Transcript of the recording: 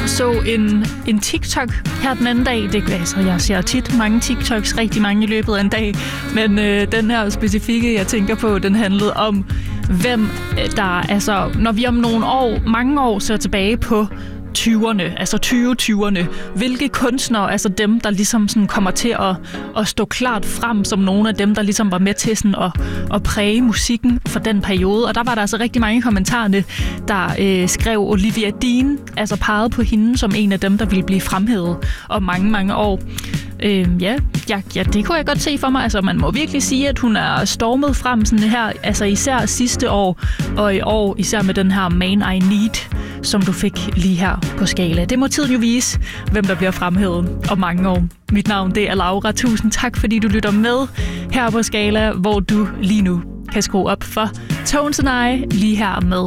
så en TikTok her den anden dag. Jeg ser tit mange TikToks, rigtig mange i løbet af en dag. Men den her specifikke, jeg tænker på, den handlede om, hvem der, altså når vi om mange år ser tilbage på 20'erne, altså 2020'erne. Hvilke kunstnere, altså dem, der ligesom sådan kommer til at stå klart frem som nogle af dem, der ligesom var med til sådan at præge musikken for den periode. Og der var der altså rigtig mange kommentarerne, der skrev Olivia Dean, altså pegede på hende som en af dem, der ville blive fremhævet om mange, mange år. Ja, det kunne jeg godt se for mig. Altså, man må virkelig sige, at hun er stormet frem sådan her, altså især sidste år, og i år især med den her Man I Need, som du fik lige her på Skala. Det må tiden jo vise, hvem der bliver fremhævet om mange år. Mit navn, det er Laura. Tusind tak, fordi du lytter med her på Skala, hvor du lige nu kan skrue op for Tones and I, lige her med